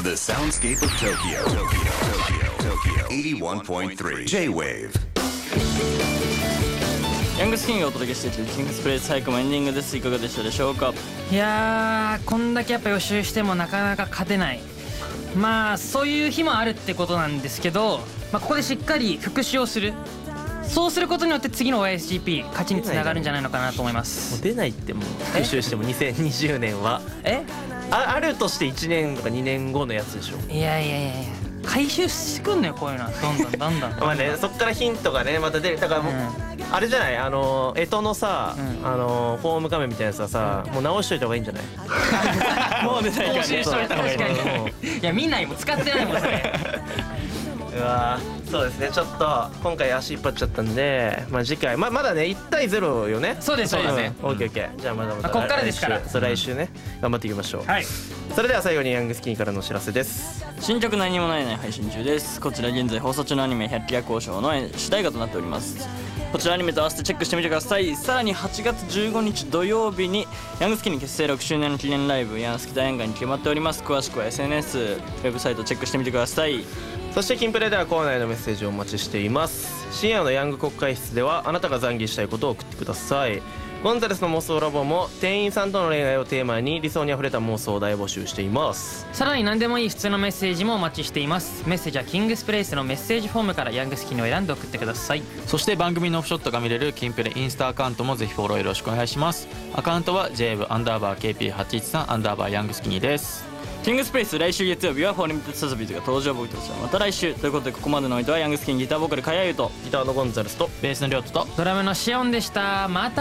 The soundscape of Tokyo. Tokyo 81.3 J-Wave。 ヤングスキンがお届けしているキングスプレイス最後もエンディングです。いかがでしたでしょうか。 いやー、こんだけやっぱ予習してもなかなか勝てない。まあそういう日もあるってことなんですけど、ここでしっかり復習をする。そうすることによって次の YSGP 勝ちにつながるんじゃないのかなと思います。 もう出ないってもう復習しても2020年はあるとして1年とか2年後のやつでしょ。 いや回収してくんのよこういうのはどんどんまあね、そっからヒントがねまた出る。だからもう、あれじゃない、干支のさ、フォーム画面みたいなやつはさ、もう直しといた方がいいんじゃないもう出ないからね。 しといた方がいい。いや見ないもん、使ってないもんそれ。 うわそうですね、ちょっと今回足引っ張っちゃったんで、次回まだね1対0よね。 そうですそうですね。 オッケーオッケー。じゃあまだまだこっからですから。 来週ね頑張っていきましょう。 はい。 それでは最後にヤングスキンからのお知らせです。 新曲何もない配信中です。こちら現在放送中のアニメ百鬼夜行賞の主題歌となっております。こちらアニメと合わせてチェックしてみてください。さらに8月15日土曜日にヤングスキン結成6周年の記念ライブヤンスキ大宴会に決まっております。詳しくは SNS ウェブサイトチェックしてみてください。 そしてキンプレではコーナーへのメッセージをお待ちしています。深夜のヤング国会室ではあなたが懺悔したいことを送ってください。ゴンザレスの妄想ラボも店員さんとの恋愛をテーマに理想にあふれた妄想を大募集しています。 さらに何でもいい普通のメッセージもお待ちしています。メッセージはキングスプレイスのメッセージフォームからヤングスキンを選んで送ってください。 そして番組のオフショットが見れるキンプレインスタアカウントもぜひフォローよろしくお願いします。アカウントは JAV_KP813_ ヤングスキニーです。 キングスプレイス来週月曜日はフォーリミットサザビーズが登場。僕たちはまた来週ということで、ここまでのお相手はヤングスキンギターボーカルかやゆとギターのゴンザレスとベースのりょうとドラムのシオンでした。また